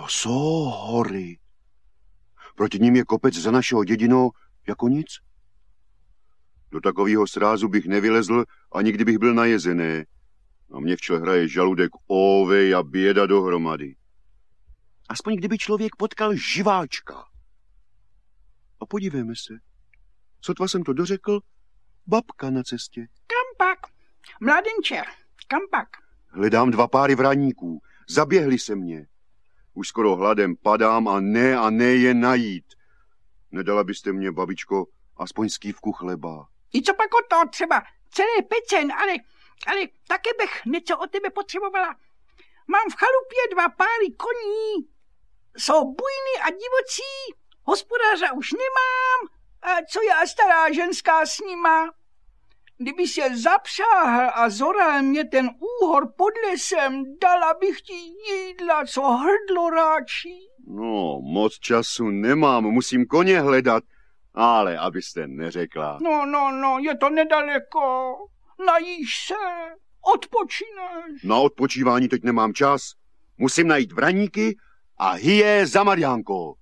To jsou hory. Proti ním je kopec za našeho dědinou jako nic. Do takového srázu bych nevylezl, ani kdybych byl najezený. A mě včel hraje žaludek óvej a běda dohromady. Aspoň kdyby člověk potkal živáčka. A podívejme se. Sotva jsem to dořekl, babka na cestě. Kam pak? Mladenče, kam pak? Hledám 2 páry vraníků. Zaběhli se mě. Už skoro hladem padám a ne je najít. Nedala byste mě, babičko, aspoň skývku chleba? I co pak o to třeba? Celý pecen, ale také bych něco od tebe potřebovala. Mám v chalupě 2 páry koní. Jsou bujný a divocí. Hospodáře už nemám. A co já stará ženská s nima? Kdyby se zapřáhl a zoral mě ten úhor pod lesem, dala bych ti jídla, co hrdlo ráčí. No, moc času nemám, musím koně hledat, ale abyste neřekla. No, je to nedaleko. Najíš se, odpočíneš. Na odpočívání teď nemám čas. Musím najít vraníky a hyje za Mariánkou.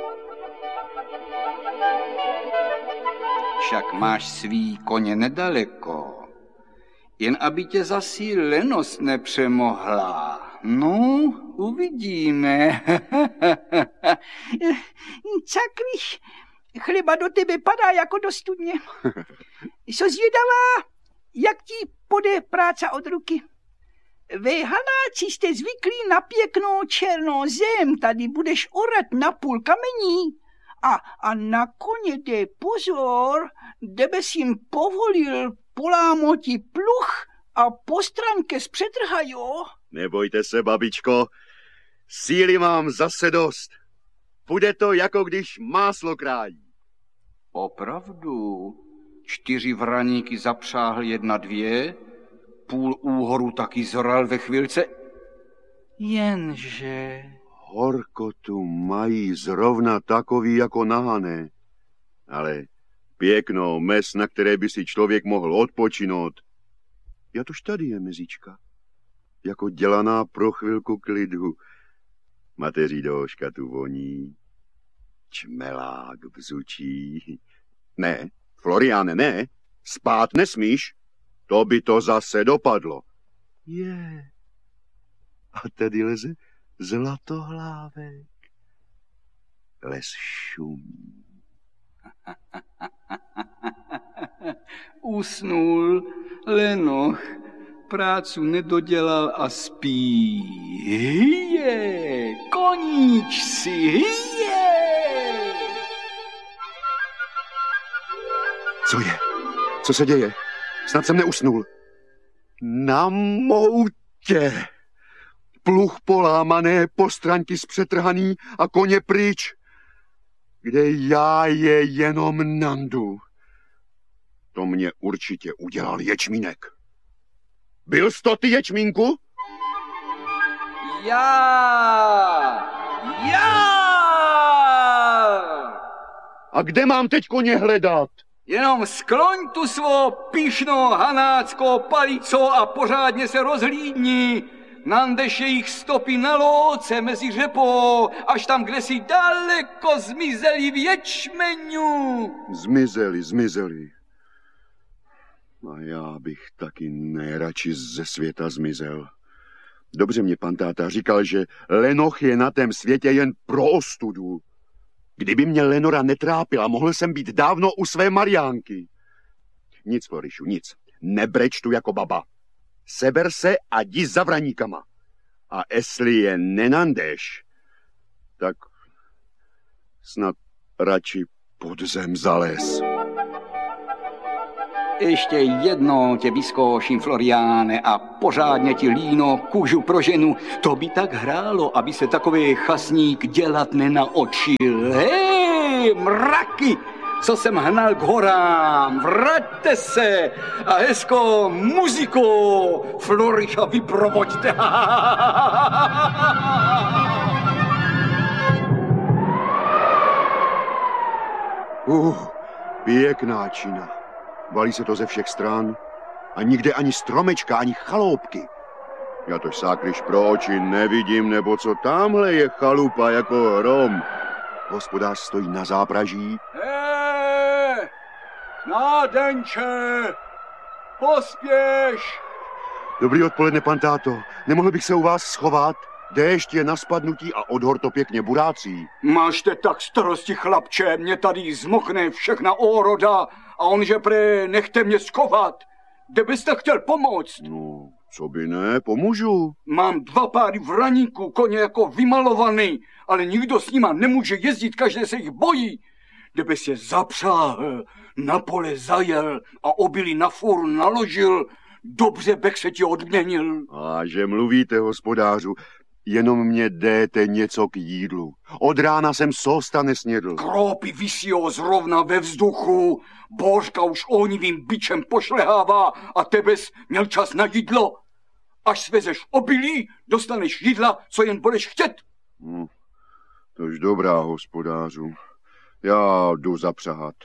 Však máš svý koně nedaleko. Jen aby tě zasí lenost nepřemohla. No, uvidíme. Cakliš, chleba do tebe padá jako do studně. Jsou zvědavá, jak ti půjde práce od ruky. Vy hanáci jste zvyklí na pěknou černou zem, tady budeš orat na půl kamení. A na koně dej pozor, debes jim povolil polámoti pluch a postranke zpřetrhajo. Nebojte se, babičko, síly mám zase dost. Půjde to, jako když máslo krájí. Opravdu, 4 vraníky zapřáhl 1, 2, půl úhoru taky zoral ve chvilce. Jenže... Horkotu mají zrovna takový jako nahané, ale pěknou mes, na které by si člověk mohl odpočinout. Já tož tady je mezička, jako dělaná pro chvilku klidu. Mateří doška tu voní, čmelák bzučí. Ne, Floriáne, ne, spát nesmíš, to by to zase dopadlo. Je, a tady leze zlatohlávek. Les šumí. Usnul lenoch, prácu nedodělal a spí. Hyje, koníčci, hyje! Co je? Co se děje? Snad jsem neusnul. Na moutě! Pluh polámané, postranky zpřetrhaný a koně pryč, kde já je jenom nandu. To mě určitě udělal ječmínek. Byl jsi to ty, ječmínku? Já! A kde mám teď koně hledat? Jenom skloň tu svou pyšnou hanáckou palico a pořádně se rozhlídni. Nandeš jejich stopy na louce mezi řepou, až tam, kde si daleko zmizeli v ječmeňu. Zmizeli. A já bych taky nejradši ze světa zmizel. Dobře mě pan táta říkal, že lenoch je na tém světě jen pro ostudu. Kdyby mě lenora netrápila, mohl jsem být dávno u své Mariánky. Nic, Florišu, nic. Nebreč tu jako baba. Seber se a jdi za vraníkama. A jestli je nenandeš, tak snad radši pod zem zalez. Ještě jednou tě vyzkouším, Floriáne, a pořádně ti líno kůžu proženu. To by tak hrálo, aby se takový chasník dělat nenaučil. Hej, mraky, co jsem hnal k horám, vraťte se a hezkou muzikou Floriša vyprovoďte. Pěkná čina. Valí se to ze všech stran a nikde ani stromečka, ani chaloupky. Já to sákryš pro oči nevidím, nebo co tamhle je chalupa jako hrom. Hospodář stojí na zápraží. Nádenče, pospěš! Dobrý odpoledne, pan táto. Nemohl bych se u vás schovat? Déšť je na spadnutí a odhor to pěkně burácí. Mášte tak starosti, chlapče, mě tady zmokne všechna óroda a onže pre nechte mě schovat. Kde byste chtěl pomoct? No, co by ne, pomůžu. Mám 2 páry vraníků, koně jako vymalovaný, ale nikdo s nima nemůže jezdit, každý se jich bojí. Kdyby se zapřáhl, na pole zajel a obilí na fůru naložil, dobře bych se ti odměnil. A že mluvíte, hospodářu, jenom mě dejte něco k jídlu. Od rána jsem sosta nesnědl. Krópy visího zrovna ve vzduchu, Božka už ohnivým bičem pošlehává a tebes měl čas na jídlo. Až svezeš obilí, dostaneš jídla, co jen budeš chtět. Tož dobrá, hospodářu. Já jdu zapřahat.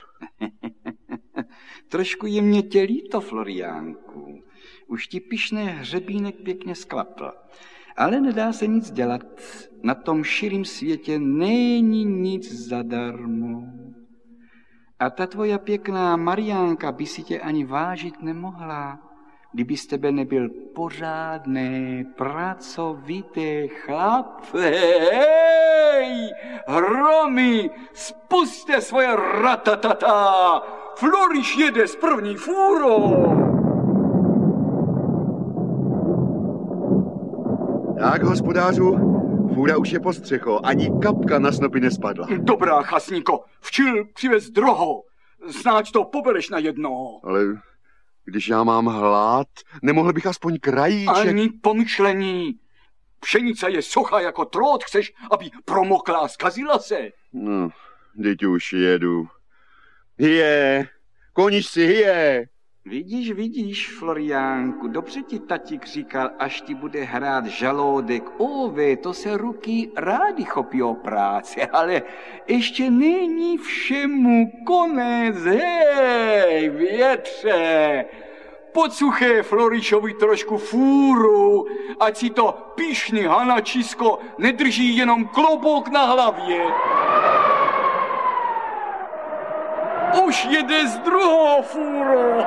Trošku je mě tě líto, Floriánku. Už ti pyšný hřebínek pěkně sklapl. Ale nedá se nic dělat. Na tom širým světě není nic zadarmo. A ta tvoja pěkná Mariánka by si tě ani vážit nemohla, kdyby z tebe nebyl pořádný, pracovitý chlap. Hej, hromy, spuste svoje ratatata. Floriš jede s první fůrou. Tak, hospodářu, fůra už je po střecho, ani kapka na snopy nespadla. Dobrá, chasníko, včil přivez droho, snáď to pobeleš na jednoho. Ale když já mám hlad, nemohl bych aspoň krajíček? Ani pomyšlení. Pšenice je suchá jako trot, chceš, aby promokla a zkazila se. No, teď už jedu. Hyje, koniš si hyje. Vidíš, Floriánku, dobře ti tatík říkal, až ti bude hrát žaludek. To se ruky rádi chopí o práci, ale ještě není všemu konec. Hej, větře, podsuché Florišovi trošku fůru, ať si to pyšný hanačisko nedrží jenom klobouk na hlavě. Už jede s druhou fůrou.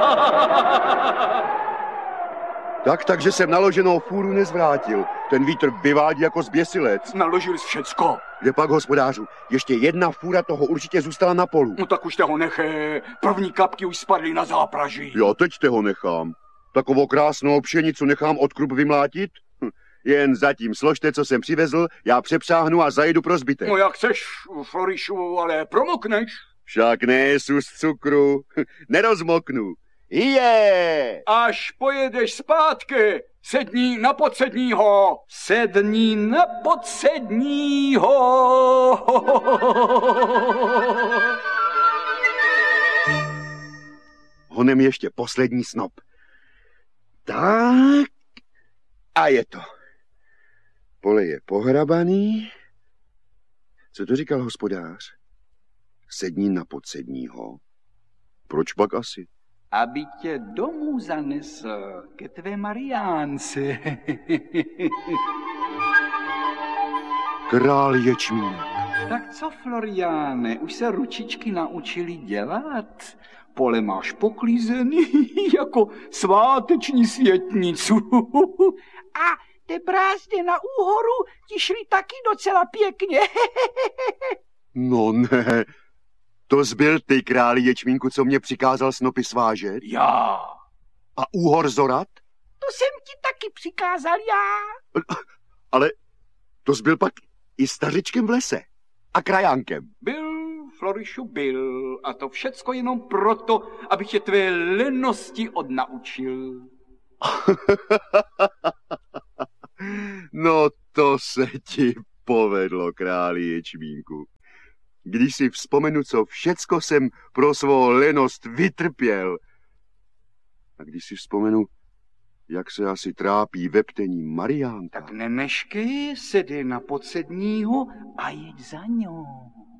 Takže jsem naloženou fůru nezvrátil. Ten vítr vyvádí jako zběsilec. Naložil jsi všecko. Kde pak, hospodářu? Ještě jedna fůra toho určitě zůstala na polu. No tak už te ho nechej. První kapky už spadly na zápraží. Jo, teď te ho nechám. Takovou krásnou pšenicu nechám od krup vymlátit? Jen zatím složte, co jsem přivezl, já přepřáhnu a zajedu pro zbytek. No jak chceš, Florišu, ale promokneš. Však nejesu z cukru, nerozmoknu. Je! Až pojedeš zpátky, sedni na podsedního. Sedni na podsedního. Honem ještě poslední snop. Tak, a je to. Pole je pohrabaný. Co to říkal hospodář? Sedni na podsedního. Proč pak asi? Aby tě domů zanesl ke tvé Mariánce. Král ječmínek. Tak co, Floriáne, už se ručičky naučili dělat? Pole máš poklízený jako sváteční světnicu. A ty brázdy na úhoru ti šly taky docela pěkně. No ne, to zbyl ty, králi ječmínku, co mě přikázal snopy svážet? Já. A úhor zorat? To jsem ti taky přikázal já. Ale to zbyl pak i stařičkem v lese a krajánkem. Byl, Florišu, byl. A to všecko jenom proto, abych tě tvé lenosti odnaučil. No to se ti povedlo, králi ječmínku. Když si vzpomenu, co všecko jsem pro svou lenost vytrpěl. A když si vzpomenu, jak se asi trápí ve ptení Mariánka. Tak nemeškej, sedy na podsedního a jeď za ňou.